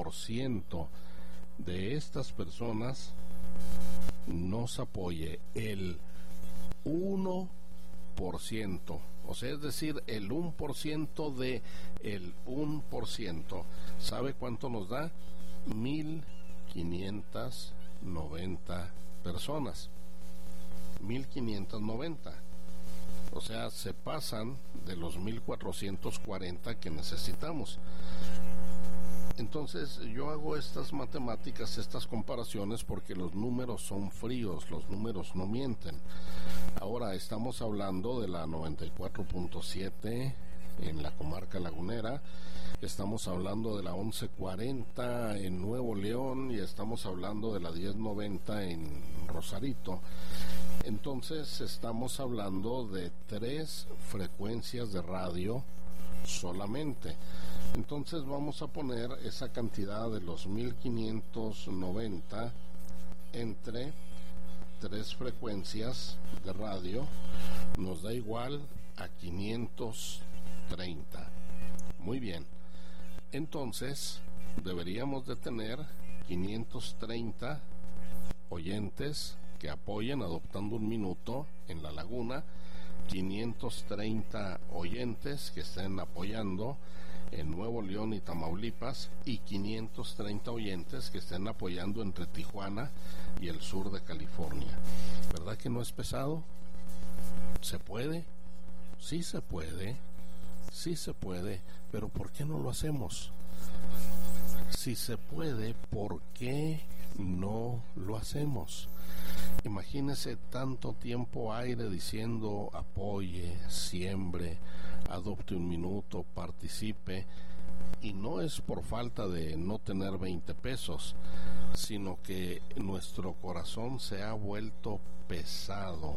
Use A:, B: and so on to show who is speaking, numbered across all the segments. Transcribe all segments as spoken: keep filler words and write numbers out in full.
A: por ciento de estas personas nos apoye, el uno por ciento, o sea, es decir, el uno por ciento de el uno por ciento, ¿sabe cuánto nos da? mil quinientas noventa personas, mil quinientas noventa, o sea, se pasan de los mil cuatrocientos cuarenta que necesitamos. Entonces yo hago estas matemáticas, estas comparaciones, porque los números son fríos, los números no mienten. Ahora estamos hablando de la noventa y cuatro punto siete en la comarca lagunera, estamos hablando de la once cuarenta en Nuevo León y estamos hablando de la diez noventa en Rosarito. Entonces estamos hablando de tres frecuencias de radio solamente. Entonces vamos a poner esa cantidad de los mil quinientos noventa entre tres frecuencias de radio, nos da igual a quinientos treinta. Muy bien, entonces deberíamos de tener quinientos treinta oyentes que apoyen Adoptando un Minuto en La Laguna, quinientos treinta oyentes que estén apoyando en Nuevo León y Tamaulipas, y quinientos treinta oyentes que estén apoyando entre Tijuana y el sur de California. ¿Verdad que no es pesado? ¿Se puede? Sí se puede, sí se puede, pero ¿por qué no lo hacemos? Si se puede, ¿por qué no lo hacemos? Imagínese tanto tiempo aire diciendo apoye, siembre, adopte un minuto, participe, y no es por falta de no tener veinte pesos, sino que nuestro corazón se ha vuelto pesado.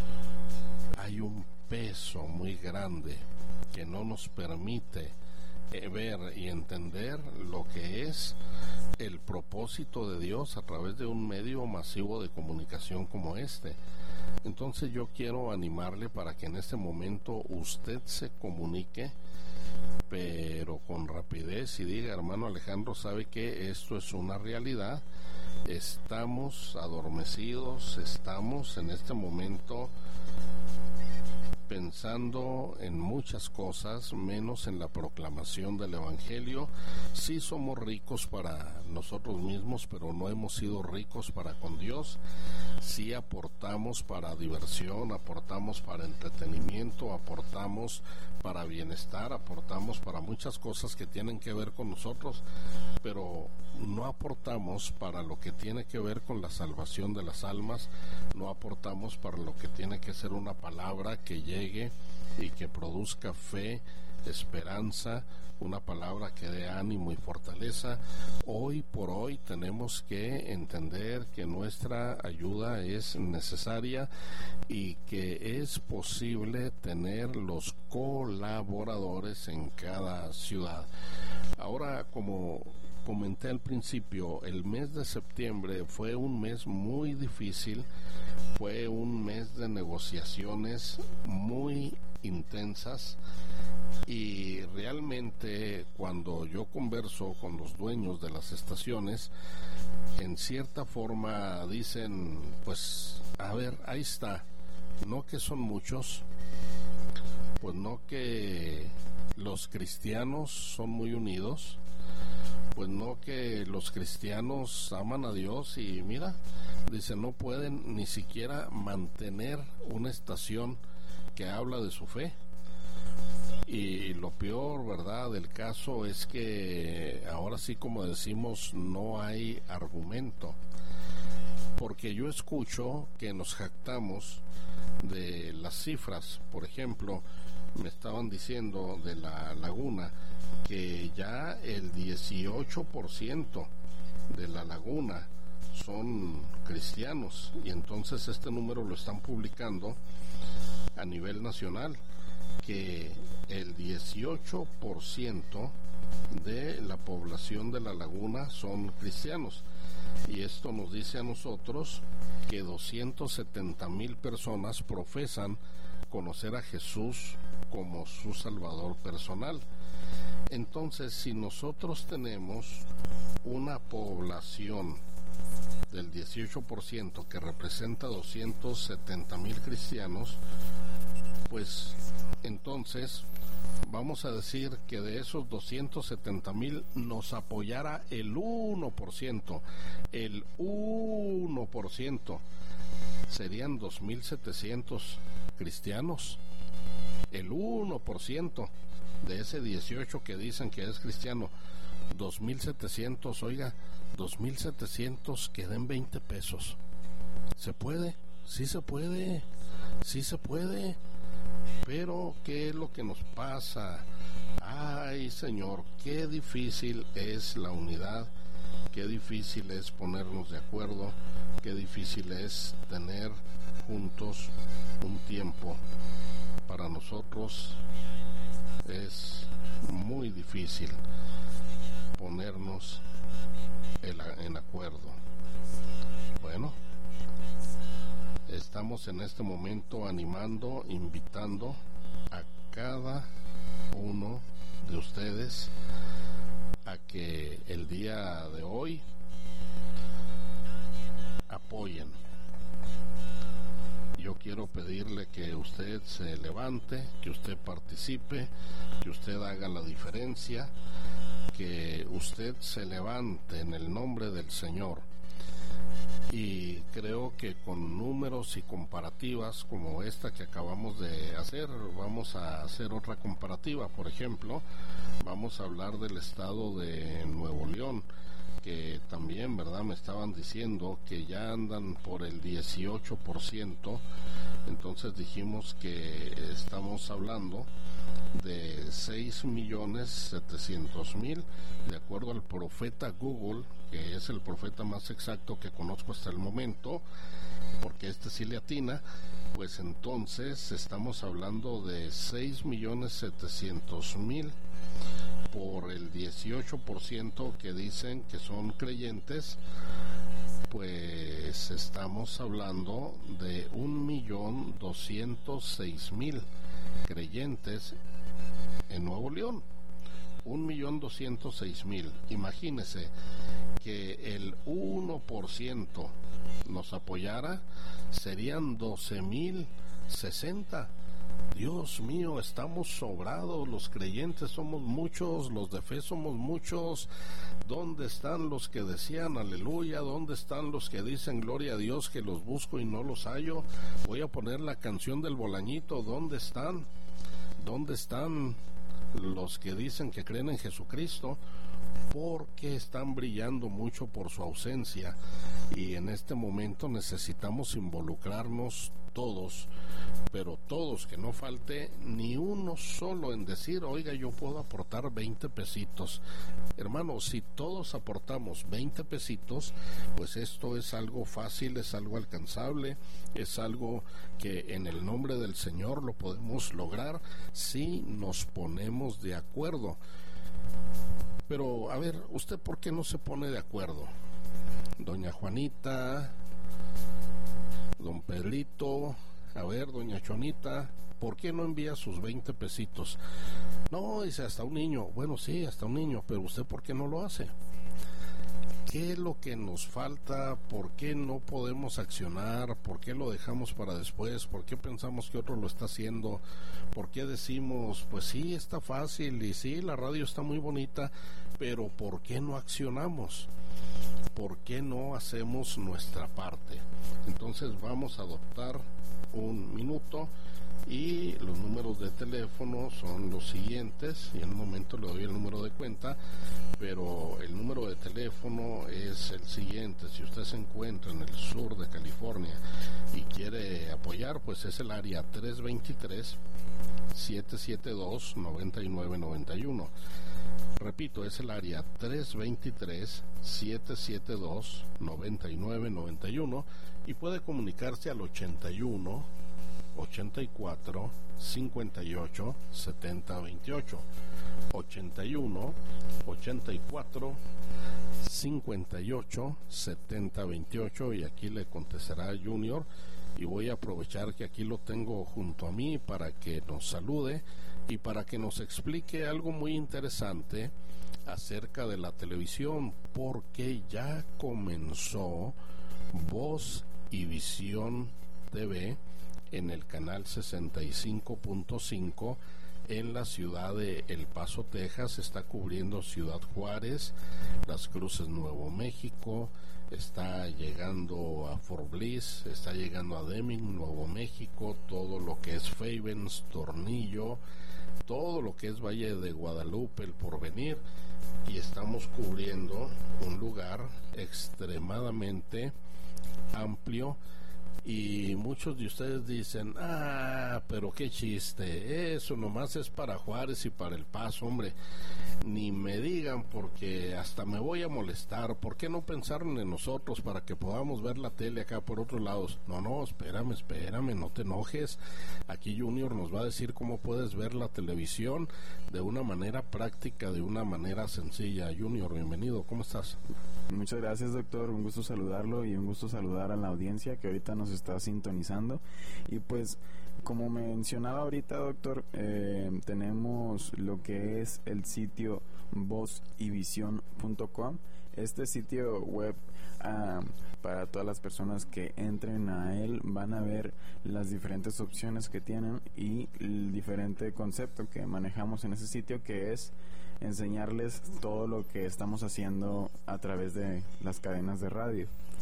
A: Hay un peso muy grande que no nos permite ver y entender lo que es el propósito de Dios a través de un medio masivo de comunicación como este. Entonces yo quiero animarle para que en este momento usted se comunique, pero con rapidez, y diga: hermano Alejandro, ¿sabe que esto es una realidad? Estamos adormecidos, estamos en este momento pensando en muchas cosas, menos en la proclamación del Evangelio. Sí somos ricos para nosotros mismos, pero no hemos sido ricos para con Dios. Sí aportamos para diversión, aportamos para entretenimiento, aportamos para bienestar, aportamos para muchas cosas que tienen que ver con nosotros, pero no aportamos para lo que tiene que ver con la salvación de las almas, no aportamos para lo que tiene que ser una palabra que llegue y que produzca fe, esperanza, una palabra que dé ánimo y fortaleza. Hoy por hoy tenemos que entender que nuestra ayuda es necesaria y que es posible tener los colaboradores en cada ciudad. Ahora, como comenté al principio, el mes de septiembre fue un mes muy difícil, fue un mes de negociaciones muy intensas, y realmente cuando yo converso con los dueños de las estaciones, en cierta forma dicen: pues a ver, ahí está, no que son muchos, pues no que los cristianos son muy unidos, pues no que los cristianos aman a Dios, y mira, dice, no pueden ni siquiera mantener una estación que habla de su fe. Y lo peor, ¿verdad?, del caso es que ahora sí, como decimos, no hay argumento, porque yo escucho que nos jactamos de las cifras. Por ejemplo, me estaban diciendo de La Laguna que ya el dieciocho por ciento de La Laguna son cristianos, y entonces este número lo están publicando a nivel nacional, que el dieciocho por ciento de la población de La Laguna son cristianos, y esto nos dice a nosotros que doscientos setenta mil personas profesan conocer a Jesús como su Salvador personal. Entonces, si nosotros tenemos una población del dieciocho por ciento que representa doscientos setenta mil cristianos, pues entonces vamos a decir que de esos doscientos setenta mil nos apoyara el uno por ciento. El uno por ciento serían dos mil setecientos cristianos. El uno por ciento de ese dieciocho que dicen que es cristiano, dos mil setecientos, oiga, dos mil setecientos que den veinte pesos. ¿Se puede? Sí se puede, sí se puede. Pero, ¿qué es lo que nos pasa? Ay, Señor, qué difícil es la unidad, qué difícil es ponernos de acuerdo, qué difícil es tener juntos un tiempo. Para nosotros es muy difícil ponernos en acuerdo. Bueno, estamos en este momento animando, invitando a cada uno de ustedes a que el día de hoy apoyen. Yo quiero pedirle que usted se levante, que usted participe, que usted haga la diferencia, que usted se levante en el nombre del Señor. Y creo que con números y comparativas como esta que acabamos de hacer, vamos a hacer otra comparativa. Por ejemplo, vamos a hablar del estado de Nuevo León, que también, ¿verdad?, me estaban diciendo que ya andan por el dieciocho por ciento. Entonces dijimos que estamos hablando de seis millones setecientos mil, de acuerdo al profeta Google, que es el profeta más exacto que conozco hasta el momento, porque este sí le atina. Pues entonces estamos hablando de seis millones setecientos mil por el dieciocho por ciento que dicen que son creyentes. Pues estamos hablando de un millón doscientos seis mil creyentes en Nuevo León. Un millón doscientos seis mil. Imagínese que el uno por ciento nos apoyara, serían doce mil sesenta. Dios mío, estamos sobrados, los creyentes somos muchos, los de fe somos muchos. ¿Dónde están los que decían aleluya? ¿Dónde están los que dicen gloria a Dios, que los busco y no los hallo? Voy a poner la canción del Bolañito. ¿Dónde están? ¿Dónde están los que dicen que creen en Jesucristo? Porque están brillando mucho por su ausencia, y en este momento necesitamos involucrarnos todos, pero todos, que no falte ni uno solo en decir, oiga, yo puedo aportar veinte pesitos. Hermanos, si todos aportamos veinte pesitos, pues esto es algo fácil, es algo alcanzable, es algo que en el nombre del Señor lo podemos lograr si nos ponemos de acuerdo. Pero, a ver, ¿usted por qué no se pone de acuerdo? Doña Juanita, don Pedrito, a ver, doña Chonita, ¿por qué no envía sus veinte pesitos? No, dice, hasta un niño. Bueno, sí, hasta un niño, pero ¿usted por qué no lo hace? ¿Qué es lo que nos falta? ¿Por qué no podemos accionar? ¿Por qué lo dejamos para después? ¿Por qué pensamos que otro lo está haciendo? ¿Por qué decimos, pues sí, está fácil y sí, la radio está muy bonita, pero ¿por qué no accionamos? ¿Por qué no hacemos nuestra parte? Entonces vamos a adoptar un minuto y los números de teléfono son los siguientes, y en un momento le doy el número de cuenta, pero el número de teléfono es el siguiente. Si usted se encuentra en el sur de California y quiere apoyar, pues es el área tres dos tres, siete siete dos, nueve nueve nueve uno. Repito, es el área tres dos tres, siete siete dos, nueve nueve nueve uno, y puede comunicarse al ochenta y uno, ochenta y cuatro, cincuenta y ocho, setenta veintiocho. ochenta y uno, ochenta y cuatro, cincuenta y ocho, setenta veintiocho, y aquí le contestará Junior y voy a aprovechar que aquí lo tengo junto a mí para que nos salude y para que nos explique algo muy interesante acerca de la televisión, porque ya comenzó Voz y Visión T V en el canal sesenta y cinco punto cinco en la ciudad de El Paso, Texas. Está cubriendo Ciudad Juárez, Las Cruces, Nuevo México, está llegando a Fort Bliss, está llegando a Deming, Nuevo México, todo lo que es Favens, Tornillo, todo lo que es Valle de Guadalupe, El Porvenir, y estamos cubriendo un lugar extremadamente amplio. Y muchos de ustedes dicen, ah, pero qué chiste, eso nomás es para Juárez y para El Paso, hombre. Ni me digan, porque hasta me voy a molestar. ¿Por qué no pensaron en nosotros para que podamos ver la tele acá por otros lados? No, no, espérame, espérame, no te enojes. Aquí Junior nos va a decir cómo puedes ver la televisión de una manera práctica, de una manera sencilla. Junior, bienvenido, ¿cómo estás?
B: Muchas gracias, doctor, un gusto saludarlo y un gusto saludar a la audiencia que ahorita nos está sintonizando. Y pues, como mencionaba ahorita, doctor, eh, tenemos lo que es el sitio voz y visión punto com. Este sitio web, uh, para todas las personas que entren a él, van a ver las diferentes opciones que tienen y el diferente concepto que manejamos en ese sitio, que es enseñarles todo lo que estamos haciendo a través de las cadenas de radio.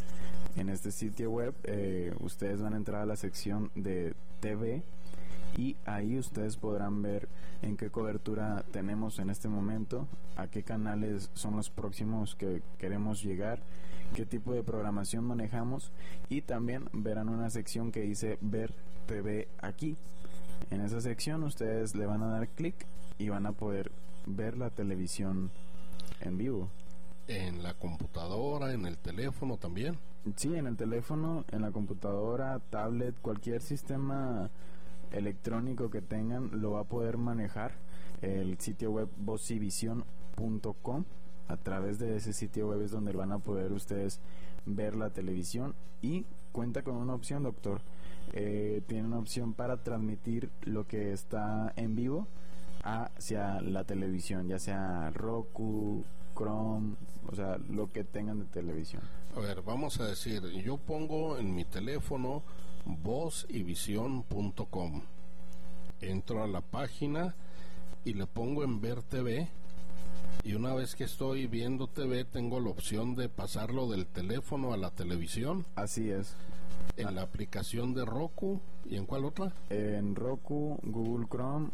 B: En este sitio web eh, ustedes van a entrar a la sección de T V y ahí ustedes podrán ver en qué cobertura tenemos en este momento, a qué canales son los próximos que queremos llegar, qué tipo de programación manejamos, y también verán una sección que dice Ver T V aquí. En esa sección ustedes le van a dar clic y van a poder ver la televisión en vivo.
A: ¿En la computadora, en el teléfono también?
B: Sí, en el teléfono, en la computadora, tablet, cualquier sistema electrónico que tengan lo va a poder manejar. El sitio web voz y visión punto com, a través de ese sitio web es donde van a poder ustedes ver la televisión, y cuenta con una opción, doctor. Eh, tiene una opción para transmitir lo que está en vivo hacia la televisión, ya sea Roku, Chrome, o sea, lo que tengan de televisión.
A: A ver, vamos a decir, yo pongo en mi teléfono voz y visión punto com, entro a la página y le pongo en ver T V, y una vez que estoy viendo T V tengo la opción de pasarlo del teléfono a la televisión.
B: Así es.
A: En la aplicación de Roku. ¿Y en cuál otra?
B: En Roku, Google Chrome,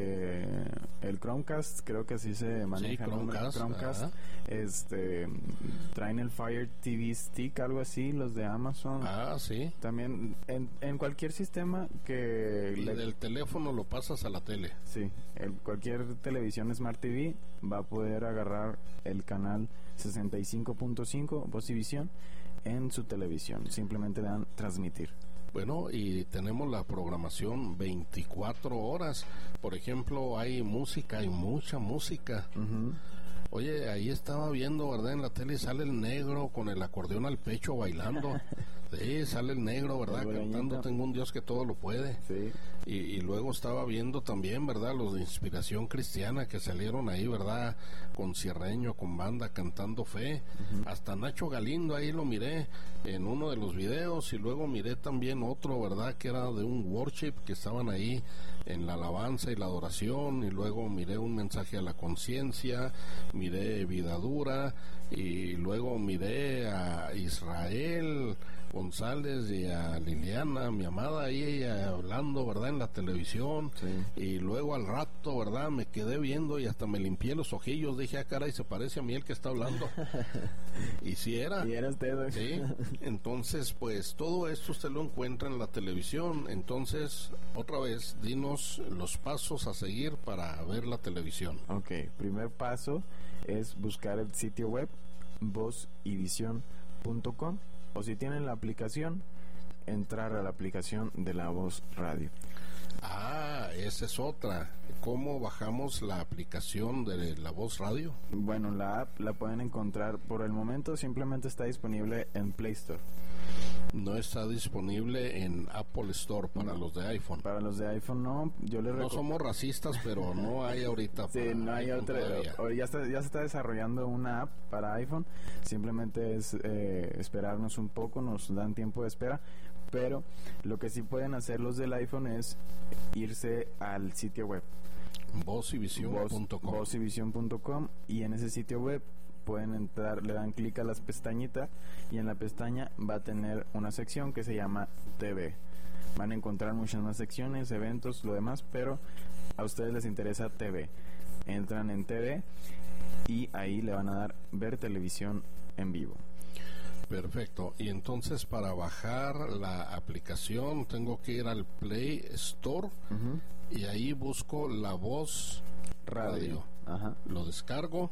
B: eh, el Chromecast, creo que así se maneja.
A: Sí, Chromecast.
B: Chromecast. Este, traen el Fire T V Stick, algo así, los de Amazon.
A: Ah, sí.
B: También en, en cualquier sistema que...
A: Y
B: le...
A: del teléfono lo pasas a la tele.
B: Sí, el, cualquier televisión Smart T V va a poder agarrar el canal sesenta y cinco punto cinco, Voz y Visión, en su televisión. Simplemente le dan transmitir.
A: Bueno, y tenemos la programación veinticuatro horas. Por ejemplo, hay música, hay mucha música.
B: Uh-huh.
A: Oye, ahí estaba viendo, ¿verdad? En la tele sale el negro con el acordeón al pecho bailando. Sí, sale el negro, ¿verdad?
B: El
A: Cantando Tengo un Dios que todo lo puede.
B: Sí.
A: Y, y luego estaba viendo también, ¿verdad? Los de Inspiración Cristiana que salieron ahí, ¿verdad? Con cierreño, con banda, cantando Fe. Uh-huh. Hasta Nacho Galindo ahí lo miré en uno de los videos, y luego miré también otro, ¿verdad? Que era de un worship, que estaban ahí en la alabanza y la adoración, y luego miré un mensaje a la conciencia, miré Vida Dura, y luego miré a Israel González y a Liliana, mi amada, ahí hablando, ¿verdad? En la televisión.
B: Sí.
A: Y luego al rato, ¿verdad? Me quedé viendo y hasta me limpié los ojillos. Dije, ah, caray, se parece a mí el que está hablando. Y si era.
B: Y era usted.
A: Sí. Entonces, pues todo esto usted lo encuentra en la televisión. Entonces, otra vez, dinos los pasos a seguir para ver la televisión.
B: Ok, primer paso es buscar el sitio web voz y visión punto com, o si tienen la aplicación, entrar a la aplicación de La Voz Radio.
A: Ah, esa es otra. ¿Cómo bajamos la aplicación de La Voz Radio?
B: Bueno, la app la pueden encontrar por el momento, simplemente está disponible en Play Store.
A: No está disponible en Apple Store para
B: no,
A: los de iPhone.
B: Para los de iPhone no, yo les
A: No somos racistas, pero no hay ahorita
B: sí,
A: para
B: no hay otra. Ya, está, ya se está desarrollando una app para iPhone, simplemente es eh, esperarnos un poco, nos dan tiempo de espera, pero lo que sí pueden hacer los del iPhone es irse al sitio web
A: voz y visión punto com
B: voz y visión punto com y en ese sitio web pueden entrar, le dan clic a las pestañitas y en la pestaña va a tener una sección que se llama T V. Van a encontrar muchas más secciones, eventos, lo demás, pero a ustedes les interesa T V. Entran en T V y ahí le van a dar ver televisión en vivo.
A: Perfecto. Y entonces para bajar la aplicación tengo que ir al Play Store uh-huh. y ahí busco La Voz Radio. Radio.
B: Ajá.
A: Lo descargo.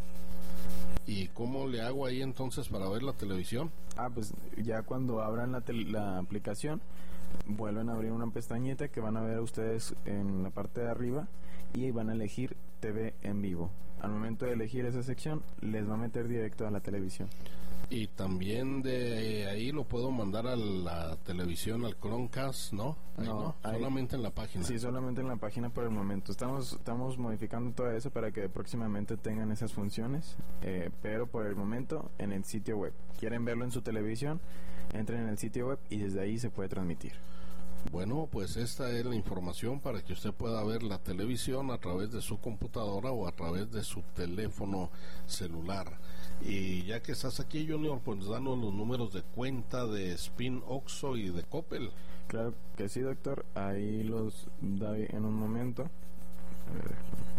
A: ¿Y cómo le hago ahí entonces para ver la televisión?
B: Ah, pues ya cuando abran la, tel- la aplicación, vuelven a abrir una pestañita que van a ver ustedes en la parte de arriba y van a elegir T V en vivo. Al momento de elegir esa sección, les va a meter directo a la televisión.
A: Y también de ahí lo puedo mandar a la televisión, al Chromecast, ¿no? Ahí
B: no,
A: no
B: ahí,
A: solamente en la página.
B: Sí, solamente en la página por el momento. Estamos estamos modificando todo eso para que próximamente tengan esas funciones, eh, pero por el momento en el sitio web. ¿Quieren verlo en su televisión? Entren en el sitio web y desde ahí se puede transmitir.
A: Bueno, pues esta es la información para que usted pueda ver la televisión a través de su computadora o a través de su teléfono celular. Y ya que estás aquí, Junior, pues danos los números de cuenta de Spin, Oxxo y de Coppel.
B: Claro que sí, doctor. Ahí los doy en un momento. A ver.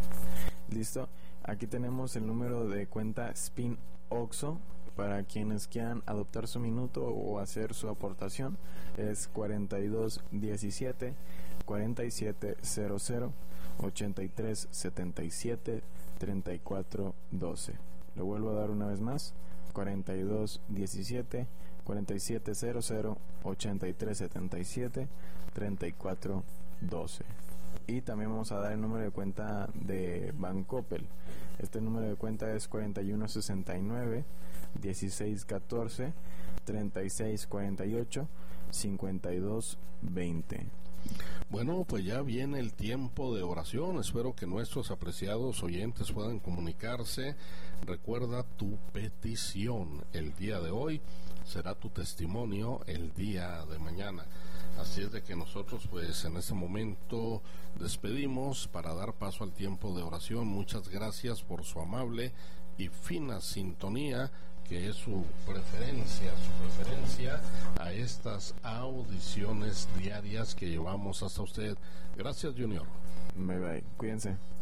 B: Listo. Aquí tenemos el número de cuenta Spin Oxxo para quienes quieran adoptar su minuto o hacer su aportación. Es cuarenta y dos diecisiete cuarenta y siete cero cero ochenta y tres setenta y siete treinta y cuatro doce. Lo vuelvo a dar una vez más, cuarenta y dos diecisiete cuarenta y siete cero cero ochenta y tres setenta y siete treinta y cuatro doce. Y también vamos a dar el número de cuenta de Bancoppel. Este número de cuenta es cuarenta y uno sesenta y nueve dieciséis catorce treinta y seis cuarenta y ocho cincuenta y dos veinte.
A: Bueno, pues ya viene el tiempo de oración. Espero que nuestros apreciados oyentes puedan comunicarse. Recuerda tu petición el día de hoy, será tu testimonio el día de mañana. Así es de que nosotros pues en este momento despedimos para dar paso al tiempo de oración. Muchas gracias por su amable y fina sintonía, que es su preferencia, su preferencia a estas audiciones diarias que llevamos hasta usted. Gracias, Junior.
B: Bye bye, cuídense.